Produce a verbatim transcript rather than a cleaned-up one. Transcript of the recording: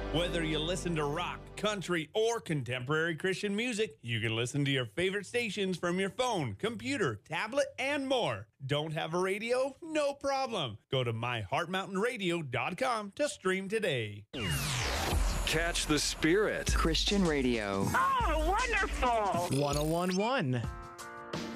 Whether you listen to rock, country, or contemporary Christian music, you can listen to your favorite stations from your phone, computer, tablet, and more. Don't have a radio? No problem. Go to my heart mountain radio dot com to stream today. Catch the Spirit. Christian radio. Oh, wonderful. one oh one point one.